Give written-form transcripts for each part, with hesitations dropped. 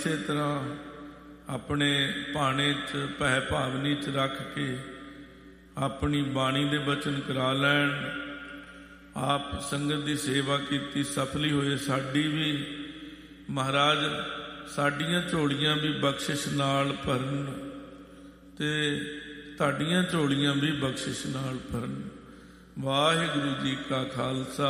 ਇਸੇ ਤਰ੍ਹਾਂ ਆਪਣੇ ਭਾਣੇ 'ਚ ਭੈ ਭਾਵਨੀ 'ਚ ਰੱਖ ਕੇ ਆਪਣੀ ਬਾਣੀ ਦੇ ਬਚਨ ਕਰਾ ਲੈਣ। ਆਪ ਸੰਗਤ ਦੀ ਸੇਵਾ ਕੀਤੀ, ਸਫਲੀ ਹੋਏ। ਸਾਡੀ ਵੀ ਮਹਾਰਾਜ ਸਾਡੀਆਂ ਝੋਲੀਆਂ ਵੀ ਬਖਸ਼ਿਸ਼ ਨਾਲ ਭਰਨ ਤੇ ਤੁਹਾਡੀਆਂ ਝੋਲੀਆਂ ਵੀ ਬਖਸ਼ਿਸ਼ ਨਾਲ ਭਰਨ। ਵਾਹਿਗੁਰੂ ਜੀ ਕਾ ਖਾਲਸਾ,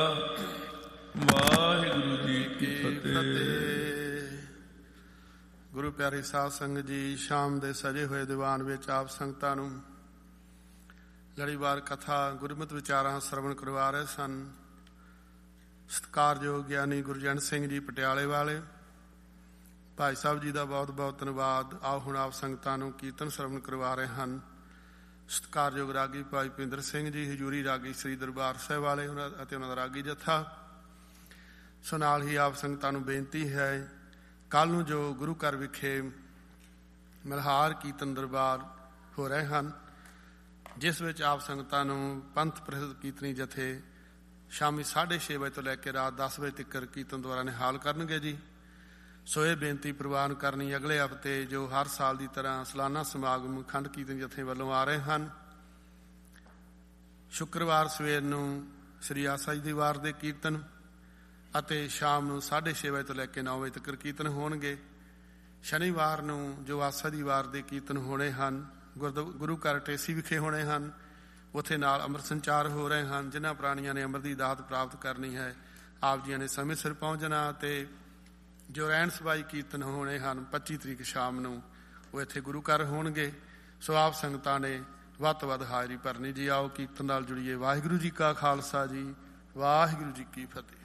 ਵਾਹਿਗੁਰੂ ਜੀ ਕੀ ਫਤਿਹ। ਗੁਰੂ ਪਿਆਰੇ ਸਾਧ ਸੰਗਤ ਜੀ, ਸ਼ਾਮ ਦੇ ਸਜੇ ਹੋਏ ਦੀਵਾਨ ਵਿੱਚ ਆਪ ਸੰਗਤਾਂ ਨੂੰ ਲੜੀਵਾਰ ਕਥਾ ਗੁਰਮਤਿ ਵਿਚਾਰਾਂ ਸਰਵਣ ਕਰਵਾ ਰਹੇ ਸਨ। ਸਤਿਕਾਰਯੋਗ ਗਿਆਨੀ ਗੁਰਜੰਟ ਸਿੰਘ ਜੀ ਪਟਿਆਲੇ ਵਾਲੇ, ਭਾਈ ਸਾਹਿਬ ਜੀ ਦਾ ਬਹੁਤ ਬਹੁਤ ਧੰਨਵਾਦ। ਆਓ ਹੁਣ ਆਪ ਸੰਗਤਾਂ ਨੂੰ ਕੀਰਤਨ ਸਰਵਣ ਕਰਵਾ ਰਹੇ ਹਨ। ਸਤਿਕਾਰਯੋਗ ਰਾਗੀ ਭਾਈ ਭਿੰਦਰ ਸਿੰਘ ਜੀ, ਹਜ਼ੂਰੀ ਰਾਗੀ ਸ੍ਰੀ ਦਰਬਾਰ ਸਾਹਿਬ ਵਾਲੇ ਅਤੇ ਉਹਨਾਂ ਦਾ ਰਾਗੀ ਜੱਥਾ। ਸੋ ਨਾਲ ਹੀ ਆਪ ਸੰਗਤਾਂ ਨੂੰ ਬੇਨਤੀ ਹੈ, ਕੱਲ੍ਹ ਨੂੰ ਜੋ ਗੁਰੂ ਘਰ ਵਿਖੇ ਮਲਹਾਰ ਕੀਰਤਨ ਦਰਬਾਰ ਹੋ ਰਹੇ ਹਨ, ਜਿਸ ਵਿੱਚ ਆਪ ਸੰਗਤਾਂ ਨੂੰ ਪੰਥ ਪ੍ਰਸਿੱਧ ਕੀਰਤਨੀ ਜਥੇ ਸ਼ਾਮੀ 6:30 ਵਜੇ ਤੋਂ ਲੈ ਕੇ ਰਾਤ 10 ਵਜੇ ਤੱਕ ਕੀਰਤਨ ਦੁਆਰਾ ਨਿਹਾਲ ਕਰਨਗੇ ਜੀ। ਸੋ ਇਹ ਬੇਨਤੀ ਪ੍ਰਵਾਨ ਕਰਨੀ, ਅਗਲੇ ਹਫ਼ਤੇ ਜੋ ਹਰ ਸਾਲ ਦੀ ਤਰ੍ਹਾਂ ਸਾਲਾਨਾ ਸਮਾਗਮ ਖੰਡ ਕੀਰਤਨ ਜਥੇ ਵੱਲੋਂ ਆ ਰਹੇ ਹਨ। ਸ਼ੁੱਕਰਵਾਰ ਸਵੇਰ ਨੂੰ ਸ੍ਰੀ ਆਸਾ ਜੀ ਦੀ ਵਾਰ ਦੇ ਕੀਰਤਨ ਅਤੇ ਸ਼ਾਮ ਨੂੰ 6:30 ਵਜੇ ਤੋਂ ਲੈ ਕੇ 9 ਵਜੇ ਤੱਕ ਕੀਰਤਨ ਹੋਣਗੇ। ਸ਼ਨੀਵਾਰ ਨੂੰ ਜੋ ਆਸਾ ਦੀ ਵਾਰ ਦੇ ਕੀਰਤਨ ਹੋਣੇ ਹਨ, ਗੁਰੂ ਘਰ ਟੇਸੀ ਵਿਖੇ ਹੋਣੇ ਹਨ। ਉੱਥੇ ਨਾਲ ਅੰਮ੍ਰਿਤ ਸੰਚਾਰ ਹੋ ਰਹੇ ਹਨ। ਜਿਨ੍ਹਾਂ ਪ੍ਰਾਣੀਆਂ ਨੇ ਅੰਮ੍ਰਿਤ ਦੀ ਦਾਤ ਪ੍ਰਾਪਤ ਕਰਨੀ ਹੈ, ਆਪ ਜੀਆਂ ਨੇ ਸਮੇਂ ਸਿਰ ਪਹੁੰਚਣਾ। ਅਤੇ ਜੋ ਰਹਿਣ ਸਬਾਈ ਕੀਰਤਨ ਹੋਣੇ ਹਨ 25 ਤਰੀਕ ਸ਼ਾਮ ਨੂੰ, ਉਹ ਇੱਥੇ ਗੁਰੂ ਘਰ ਹੋਣਗੇ। ਸੋ ਆਪ ਸੰਗਤਾਂ ਨੇ ਵੱਧ ਤੋਂ ਵੱਧ ਹਾਜ਼ਰੀ ਭਰਨੀ ਜੀ। ਆਓ ਕੀਰਤਨ ਨਾਲ ਜੁੜੀਏ। ਵਾਹਿਗੁਰੂ ਜੀ ਕਾ ਖਾਲਸਾ ਜੀ, ਵਾਹਿਗੁਰੂ ਜੀ ਕੀ ਫਤਿਹ।